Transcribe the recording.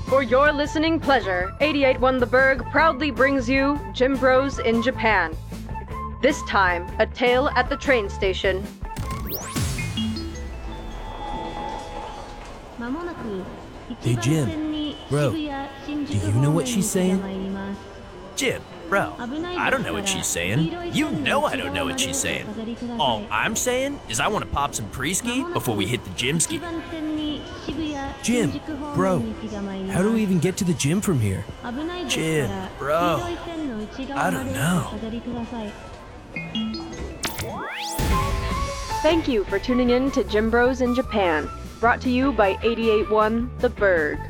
For your listening pleasure, 881 The Berg proudly brings you Gym Bros in Japan. This time, a tale at the train station. Hey Jim, bro, do you know what she's saying? Jim, bro, I don't know what she's saying. You know I don't know what she's saying. All I'm saying is I want to pop some pre-ski before we hit the gym ski. Jim, bro, how do we even get to the gym from here? Jim, bro, I don't know. Thank you for tuning in to Gym Bros in Japan, brought to you by 881 The Berg.